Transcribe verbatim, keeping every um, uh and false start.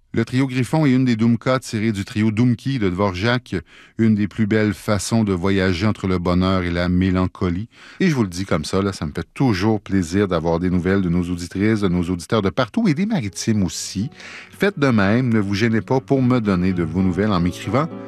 Le trio Griffon est une des Dumka tirées du trio Dumki de Dvorak, une des plus belles façons de voyager entre le bonheur et la mélancolie. Et je vous le dis comme ça, là, ça me fait toujours plaisir d'avoir des nouvelles de nos auditrices, de nos auditeurs de partout et des maritimes aussi. Faites de même, ne vous gênez pas pour me donner de vos nouvelles en m'écrivant